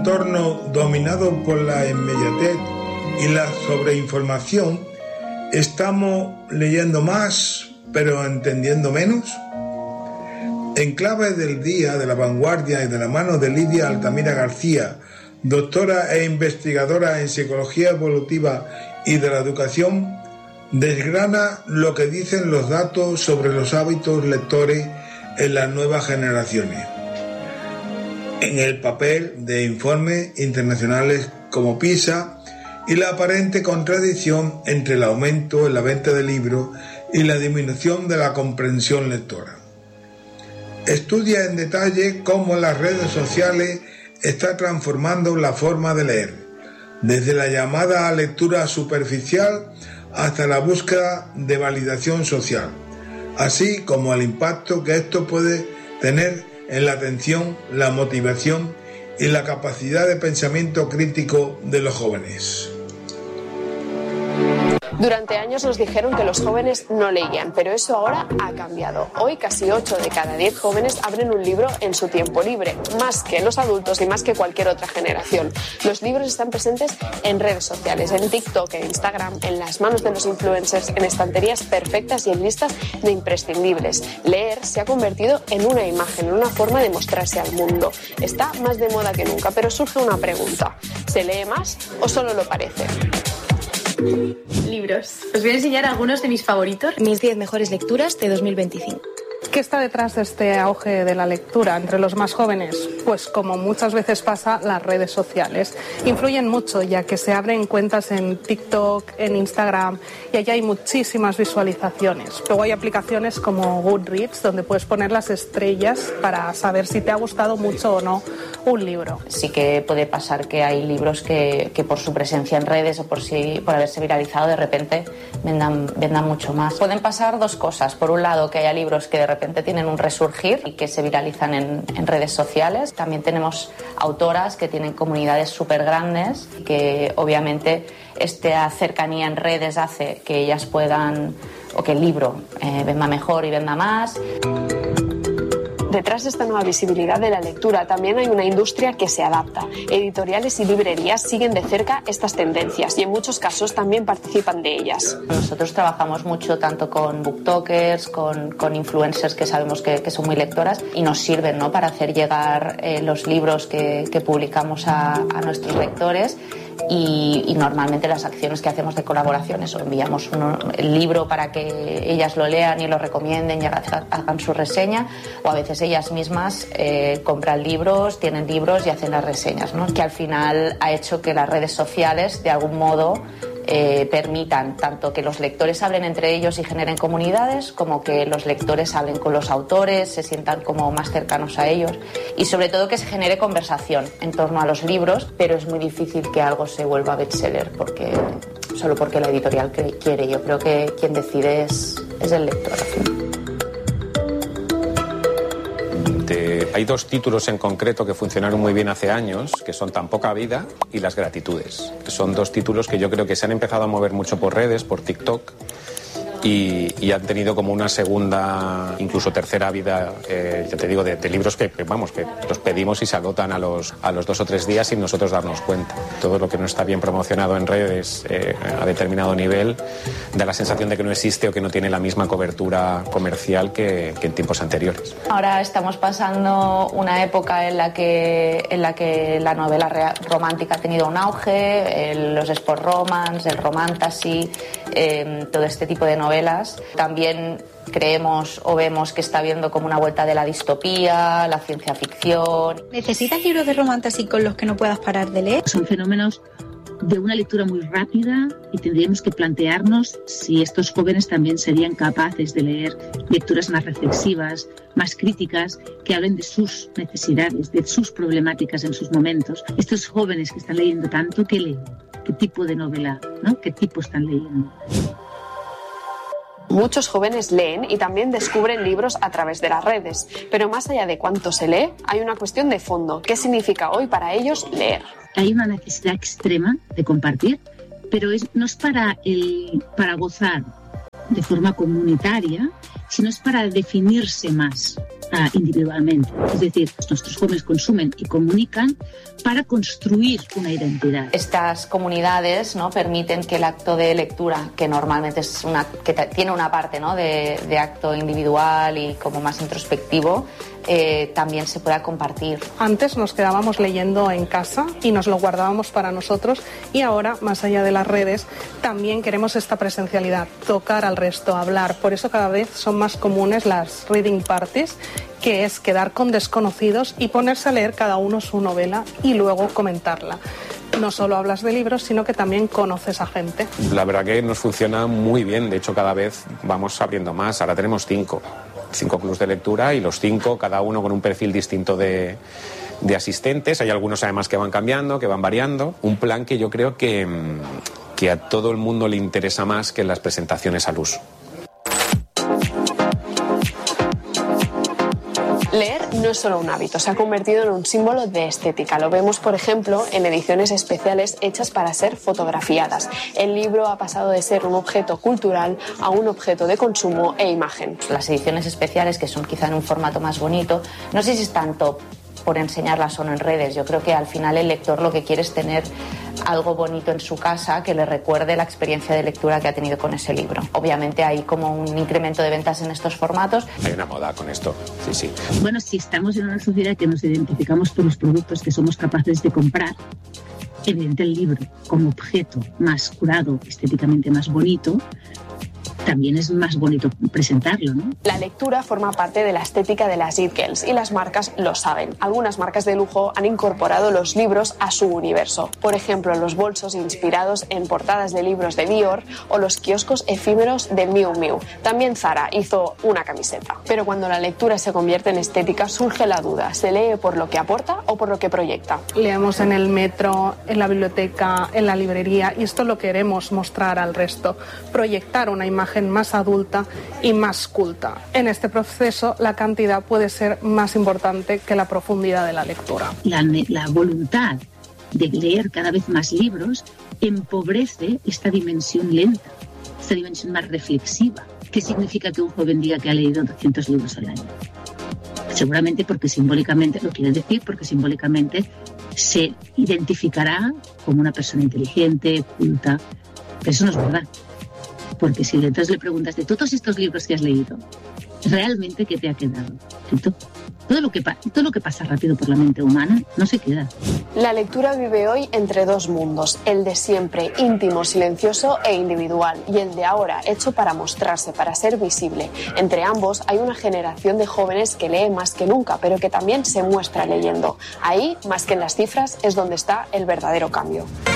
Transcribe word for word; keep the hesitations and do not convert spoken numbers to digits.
entorno dominado por la inmediatez y la sobreinformación, ¿estamos leyendo más pero entendiendo menos? En clave del día de La Vanguardia y de la mano de Lidia Altamira García, doctora e investigadora en psicología evolutiva y de la educación, desgrana lo que dicen los datos sobre los hábitos lectores en las nuevas generaciones, en el papel de informes internacionales como PISA y la aparente contradicción entre el aumento en la venta de libros y la disminución de la comprensión lectora. Estudia en detalle cómo las redes sociales están transformando la forma de leer, desde la llamada lectura superficial hasta la búsqueda de validación social, así como el impacto que esto puede tener en la atención, la motivación y la capacidad de pensamiento crítico de los jóvenes. Durante años nos dijeron que los jóvenes no leían, pero eso ahora ha cambiado. Hoy casi ocho de cada diez jóvenes abren un libro en su tiempo libre, más que los adultos y más que cualquier otra generación. Los libros están presentes en redes sociales, en TikTok, en Instagram, en las manos de los influencers, en estanterías perfectas y en listas de imprescindibles. Leer se ha convertido en una imagen, en una forma de mostrarse al mundo. Está más de moda que nunca, pero surge una pregunta. ¿Se lee más o solo lo parece? Libros. Os voy a enseñar algunos de mis favoritos. Mis diez mejores lecturas de dos mil veinticinco. ¿Qué está detrás de este auge de la lectura entre los más jóvenes? Pues como muchas veces pasa, las redes sociales influyen mucho, ya que se abren cuentas en TikTok, en Instagram, y allí hay muchísimas visualizaciones. Luego hay aplicaciones como Goodreads, donde puedes poner las estrellas para saber si te ha gustado mucho o no un libro. Sí que puede pasar que hay libros que, que por su presencia en redes o por, si, por haberse viralizado de repente vendan, vendan mucho más. Pueden pasar dos cosas. Por un lado, que haya libros que de repente tienen un resurgir y que se viralizan en, en redes sociales. También tenemos autoras que tienen comunidades súper grandes y que obviamente esta cercanía en redes hace que ellas puedan, o que el libro eh, venda mejor y venda más. Detrás de esta nueva visibilidad de la lectura también hay una industria que se adapta. Editoriales y librerías siguen de cerca estas tendencias y en muchos casos también participan de ellas. Nosotros trabajamos mucho tanto con booktokers, con, con influencers que sabemos que, que son muy lectoras y nos sirven, ¿no?, para hacer llegar eh, los libros que, que publicamos a, a nuestros lectores. Y, y normalmente las acciones que hacemos de colaboraciones, o enviamos uno, el libro para que ellas lo lean y lo recomienden y hagan su reseña, o a veces ellas mismas eh, compran libros, tienen libros y hacen las reseñas, ¿no? Que al final ha hecho que las redes sociales de algún modo eh, permitan tanto que los lectores hablen entre ellos y generen comunidades, como que los lectores hablen con los autores, se sientan como más cercanos a ellos y sobre todo que se genere conversación en torno a los libros, pero es muy difícil que algo se vuelva bestseller porque, solo porque la editorial quiere. Yo creo que quien decide es, es el lector. De, hay dos títulos en concreto que funcionaron muy bien hace años, que son Tan poca vida y Las gratitudes. Son dos títulos que yo creo que se han empezado a mover mucho por redes, por TikTok, y, y han tenido como una segunda, incluso tercera vida, eh, ya te digo, de, de libros que, vamos, que los pedimos y se agotan a los, a los dos o tres días sin nosotros darnos cuenta. Todo lo que no está bien promocionado en redes eh, a determinado nivel da la sensación de que no existe o que no tiene la misma cobertura comercial que, que en tiempos anteriores. Ahora estamos pasando una época en la que, en la, que la novela real, romántica ha tenido un auge, el, los sport romance, el romantasy, eh, todo este tipo de novelas. También creemos o vemos que está habiendo como una vuelta de la distopía, la ciencia ficción. ¿Necesitas libros de romantasy con los que no puedas parar de leer? Son fenómenos de una lectura muy rápida y tendríamos que plantearnos si estos jóvenes también serían capaces de leer lecturas más reflexivas, más críticas, que hablen de sus necesidades, de sus problemáticas en sus momentos. Estos jóvenes que están leyendo tanto, ¿qué leen? ¿Qué tipo de novela, ¿no? ¿Qué tipo están leyendo? Muchos jóvenes leen y también descubren libros a través de las redes. Pero más allá de cuánto se lee, hay una cuestión de fondo. ¿Qué significa hoy para ellos leer? Hay una necesidad extrema de compartir, pero es, no es para, el, para gozar de forma comunitaria, sino es para definirse más uh, individualmente. Es decir, nuestros jóvenes consumen y comunican para construir una identidad. Estas comunidades, ¿no?, permiten que el acto de lectura, que normalmente es una, que tiene una parte, ¿no?, de, de acto individual y como más introspectivo, eh, también se pueda compartir. Antes nos quedábamos leyendo en casa y nos lo guardábamos para nosotros, y ahora, más allá de las redes, también queremos esta presencialidad, tocar al resto, hablar. Por eso cada vez son más comunes las reading parties, que es quedar con desconocidos y ponerse a leer cada uno su novela y luego comentarla. No solo hablas de libros, sino que también conoces a gente. La verdad que nos funciona muy bien, de hecho cada vez vamos abriendo más, ahora tenemos cinco, cinco clubs de lectura y los cinco, cada uno con un perfil distinto de, de asistentes, hay algunos además que van cambiando, que van variando, un plan que yo creo que, que a todo el mundo le interesa más que las presentaciones al uso. Leer no es solo un hábito, se ha convertido en un símbolo de estética. Lo vemos, por ejemplo, en ediciones especiales hechas para ser fotografiadas. El libro ha pasado de ser un objeto cultural a un objeto de consumo e imagen. Las ediciones especiales, que son quizá en un formato más bonito, no sé si es tanto por enseñarlas o no en redes. Yo creo que al final el lector lo que quiere es tener algo bonito en su casa que le recuerde la experiencia de lectura que ha tenido con ese libro. Obviamente hay como un incremento de ventas en estos formatos. Hay una moda con esto, sí, sí. Bueno, si estamos en una sociedad que nos identificamos por los productos que somos capaces de comprar, evidente el libro como objeto más curado, estéticamente más bonito, también es más bonito presentarlo, ¿no? La lectura forma parte de la estética de las It Girls y las marcas lo saben. Algunas marcas de lujo han incorporado los libros a su universo. Por ejemplo, los bolsos inspirados en portadas de libros de Dior o los kioscos efímeros de Miu Miu. También Zara hizo una camiseta. Pero cuando la lectura se convierte en estética, surge la duda. ¿Se lee por lo que aporta o por lo que proyecta? Leemos en el metro, en la biblioteca, en la librería, y esto lo queremos mostrar al resto. Proyectar una imagen más adulta y más culta. En este proceso, la cantidad puede ser más importante que la profundidad de la lectura. La, la voluntad de leer cada vez más libros empobrece esta dimensión lenta, esta dimensión más reflexiva. ¿Qué significa que un joven diga que ha leído doscientos libros al año? Seguramente porque simbólicamente, lo quiere decir, porque simbólicamente se identificará como una persona inteligente, culta, pero eso no es verdad. Porque si entonces le preguntas de todos estos libros que has leído, ¿realmente qué te ha quedado? Todo lo que, todo lo que pasa rápido por la mente humana no se queda. La lectura vive hoy entre dos mundos, el de siempre, íntimo, silencioso e individual, y el de ahora, hecho para mostrarse, para ser visible. Entre ambos hay una generación de jóvenes que lee más que nunca, pero que también se muestra leyendo. Ahí, más que en las cifras, es donde está el verdadero cambio.